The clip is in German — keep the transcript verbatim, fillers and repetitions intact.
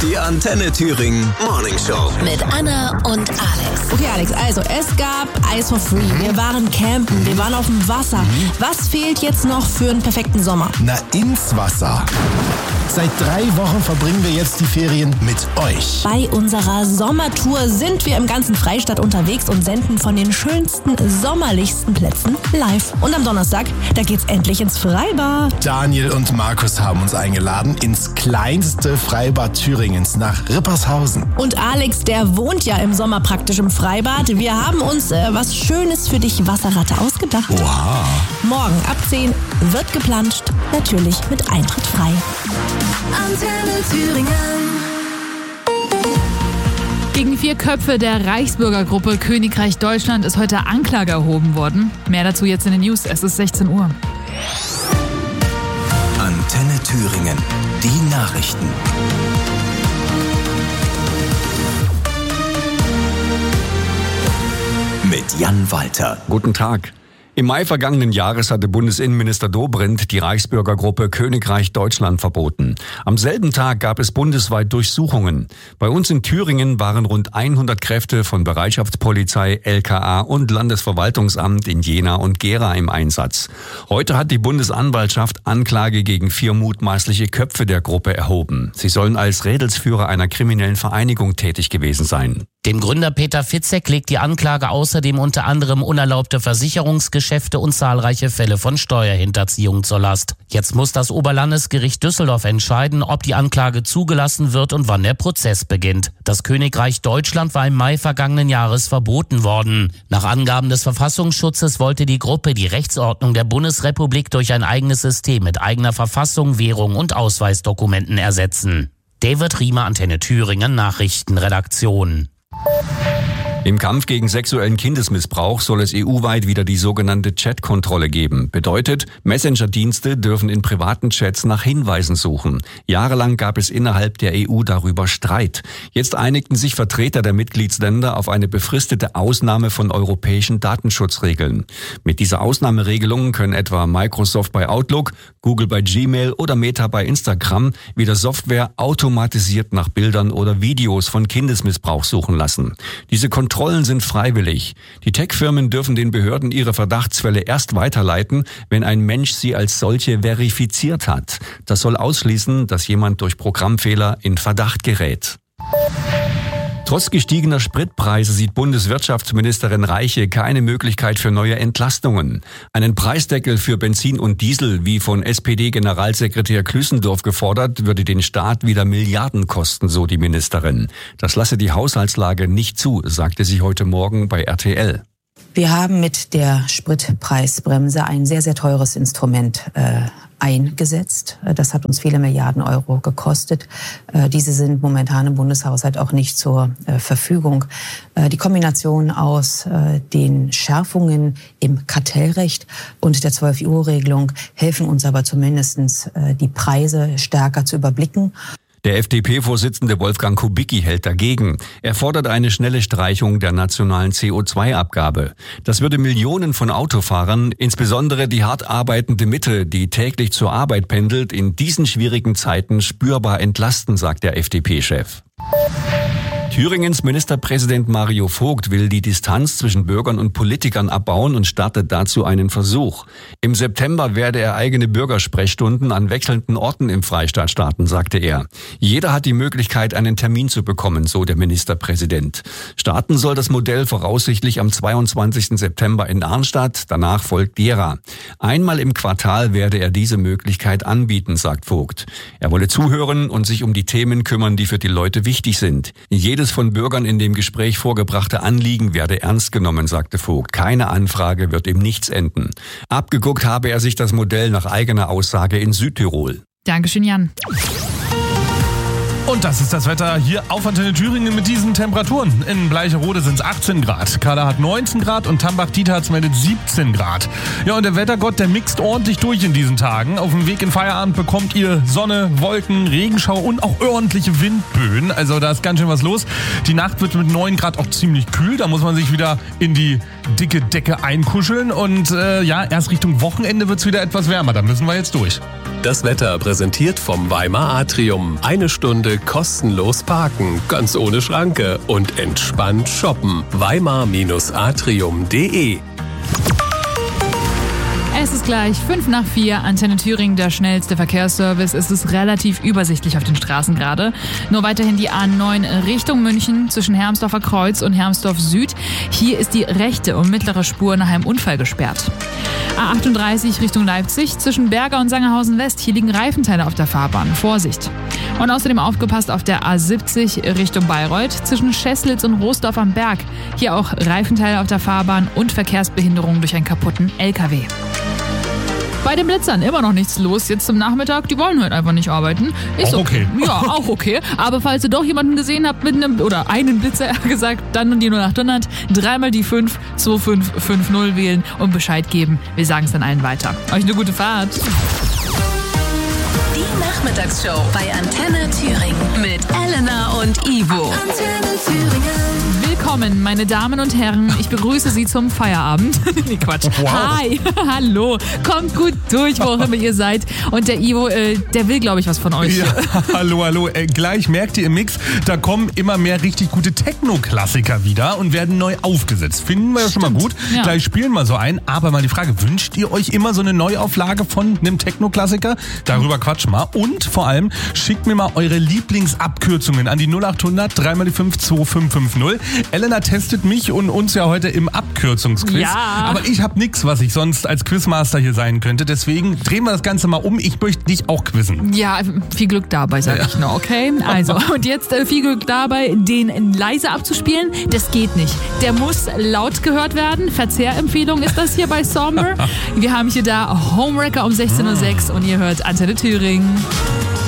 Die Antenne Thüringen Morning Show. Mit Anna und Alex. Okay, Alex, also es gab Eis for Free. Wir waren campen, wir waren auf dem Wasser. Was fehlt jetzt noch für einen perfekten Sommer? Na, ins Wasser. Seit drei Wochen verbringen wir jetzt die Ferien mit euch. Bei unserer Sommertour sind wir im ganzen Freistaat unterwegs und senden von den schönsten, sommerlichsten Plätzen live. Und am Donnerstag, da geht's endlich ins Freibad. Daniel und Markus haben uns eingeladen ins kleinste Freibad Thüringens nach Rippershausen. Und Alex, der wohnt ja im Sommer praktisch im Freibad. Wir haben uns äh, was Schönes für dich, Wasserratte, ausgedacht. Oha. Morgen ab zehn wird geplanscht, natürlich mit Eintritt frei. Antenne Thüringen. Gegen vier Köpfe der Reichsbürgergruppe Königreich Deutschland ist heute Anklage erhoben worden. Mehr dazu jetzt in den News. Es ist sechzehn Uhr. Antenne Thüringen. Die Nachrichten. Mit Jan Walter. Guten Tag. Im Mai vergangenen Jahres hatte Bundesinnenminister Dobrindt die Reichsbürgergruppe Königreich Deutschland verboten. Am selben Tag gab es bundesweit Durchsuchungen. Bei uns in Thüringen waren rund hundert Kräfte von Bereitschaftspolizei, L K A und Landesverwaltungsamt in Jena und Gera im Einsatz. Heute hat die Bundesanwaltschaft Anklage gegen vier mutmaßliche Köpfe der Gruppe erhoben. Sie sollen als Rädelsführer einer kriminellen Vereinigung tätig gewesen sein. Dem Gründer Peter Fitzek legt die Anklage außerdem unter anderem unerlaubte Versicherungsgeschäfte und zahlreiche Fälle von Steuerhinterziehung zur Last. Jetzt muss das Oberlandesgericht Düsseldorf entscheiden, ob die Anklage zugelassen wird und wann der Prozess beginnt. Das Königreich Deutschland war im Mai vergangenen Jahres verboten worden. Nach Angaben des Verfassungsschutzes wollte die Gruppe die Rechtsordnung der Bundesrepublik durch ein eigenes System mit eigener Verfassung, Währung und Ausweisdokumenten ersetzen. David Riemer, Antenne Thüringen, Nachrichtenredaktion. Im Kampf gegen sexuellen Kindesmissbrauch soll es E U-weit wieder die sogenannte Chat-Kontrolle geben. Bedeutet, Messenger-Dienste dürfen in privaten Chats nach Hinweisen suchen. Jahrelang gab es innerhalb der E U darüber Streit. Jetzt einigten sich Vertreter der Mitgliedsländer auf eine befristete Ausnahme von europäischen Datenschutzregeln. Mit dieser Ausnahmeregelung können etwa Microsoft bei Outlook, Google bei Gmail oder Meta bei Instagram wieder Software automatisiert nach Bildern oder Videos von Kindesmissbrauch suchen lassen. Diese Kontrollen sind freiwillig. Die Tech-Firmen dürfen den Behörden ihre Verdachtsfälle erst weiterleiten, wenn ein Mensch sie als solche verifiziert hat. Das soll ausschließen, dass jemand durch Programmfehler in Verdacht gerät. Trotz gestiegener Spritpreise sieht Bundeswirtschaftsministerin Reiche keine Möglichkeit für neue Entlastungen. Einen Preisdeckel für Benzin und Diesel, wie von S P D-Generalsekretär Klüssendorf gefordert, würde den Staat wieder Milliarden kosten, so die Ministerin. Das lasse die Haushaltslage nicht zu, sagte sie heute Morgen bei R T L. Wir haben mit der Spritpreisbremse ein sehr, sehr teures Instrument äh, eingesetzt. Das hat uns viele Milliarden Euro gekostet. Äh, diese sind momentan im Bundeshaushalt auch nicht zur äh, Verfügung. Äh, die Kombination aus äh, den Schärfungen im Kartellrecht und der zwölf-Uhr-Regelung helfen uns aber zumindest, äh, die Preise stärker zu überblicken. Der F D P-Vorsitzende Wolfgang Kubicki hält dagegen. Er fordert eine schnelle Streichung der nationalen C O zwei Abgabe. Das würde Millionen von Autofahrern, insbesondere die hart arbeitende Mitte, die täglich zur Arbeit pendelt, in diesen schwierigen Zeiten spürbar entlasten, sagt der F D P-Chef. Thüringens Ministerpräsident Mario Vogt will die Distanz zwischen Bürgern und Politikern abbauen und startet dazu einen Versuch. Im September werde er eigene Bürgersprechstunden an wechselnden Orten im Freistaat starten, sagte er. Jeder hat die Möglichkeit, einen Termin zu bekommen, so der Ministerpräsident. Starten soll das Modell voraussichtlich am zweiundzwanzigsten September in Arnstadt, danach folgt Gera. Einmal im Quartal werde er diese Möglichkeit anbieten, sagt Vogt. Er wolle zuhören und sich um die Themen kümmern, die für die Leute wichtig sind. Jede Jedes von Bürgern in dem Gespräch vorgebrachte Anliegen werde ernst genommen, sagte Vogt. Keine Anfrage wird im Nichts enden. Abgeguckt habe er sich das Modell nach eigener Aussage in Südtirol. Dankeschön, Jan. Und das ist das Wetter hier auf Antenne Thüringen mit diesen Temperaturen. In Bleicherode sind es achtzehn Grad, Kahla hat neunzehn Grad und Tambach-Dietharz meldet siebzehn Grad. Ja, und der Wettergott, der mixt ordentlich durch in diesen Tagen. Auf dem Weg in Feierabend bekommt ihr Sonne, Wolken, Regenschau und auch ordentliche Windböen. Also da ist ganz schön was los. Die Nacht wird mit neun Grad auch ziemlich kühl. Da muss man sich wieder in die dicke Decke einkuscheln. Und äh, ja, erst Richtung Wochenende wird es wieder etwas wärmer. Da müssen wir jetzt durch. Das Wetter präsentiert vom Weimar Atrium. Eine Stunde kostenlos parken, ganz ohne Schranke und entspannt shoppen. weimar Atrium punkt de. Es ist gleich fünf nach vier, Antenne Thüringen, der schnellste Verkehrsservice. Es ist relativ übersichtlich auf den Straßen gerade. Nur weiterhin die A neun Richtung München zwischen Hermsdorfer Kreuz und Hermsdorf Süd. Hier ist die rechte und mittlere Spur nach einem Unfall gesperrt. A achtunddreißig Richtung Leipzig zwischen Berger und Sangerhausen West. Hier liegen Reifenteile auf der Fahrbahn. Vorsicht! Und außerdem aufgepasst auf der A siebzig Richtung Bayreuth zwischen Scheßlitz und Roosdorf am Berg. Hier auch Reifenteile auf der Fahrbahn und Verkehrsbehinderung durch einen kaputten L K W. Bei den Blitzern immer noch nichts los. Jetzt zum Nachmittag, die wollen heute einfach nicht arbeiten. Ist auch okay. okay. Ja, auch okay. Aber falls ihr doch jemanden gesehen habt mit einem, oder einen Blitzer eher gesagt, dann die null acht hundert, dreimal die fünf, zwei fünf fünf null wählen und Bescheid geben. Wir sagen es dann allen weiter. Euch eine gute Fahrt. Die Nachmittagsshow bei Antenne Thüringen mit Elena und Ivo. Antenne Thüringen. Willkommen, meine Damen und Herren. Ich begrüße Sie zum Feierabend. Nee, Quatsch. Wow. Hi, hallo. Kommt gut durch, wo auch immer ihr seid. Und der Ivo, äh, der will, glaube ich, was von euch. Ja, hallo, hallo. Äh, gleich merkt ihr im Mix, da kommen immer mehr richtig gute Techno-Klassiker wieder und werden neu aufgesetzt. Finden wir ja schon mal gut. Ja. Gleich spielen wir so ein. Aber mal die Frage, wünscht ihr euch immer so eine Neuauflage von einem Techno-Klassiker? Darüber quatschen wir. Und vor allem, schickt mir mal eure Lieblingsabkürzungen an die null acht hundert, dreimal die fünf, zwei fünf fünf null. Elena testet mich und uns ja heute im Abkürzungsquiz. Ja. Aber ich habe nichts, was ich sonst als Quizmaster hier sein könnte. Deswegen drehen wir das Ganze mal um. Ich möchte dich auch quizzen. Ja, viel Glück dabei, sage Ja. ich nur, okay? Also, und jetzt äh, viel Glück dabei, den leise abzuspielen. Das geht nicht. Der muss laut gehört werden. Verzehrempfehlung ist das hier bei Somber. Wir haben hier da Homewrecker um sechzehn Uhr sechs und ihr hört Antenne Thüringen.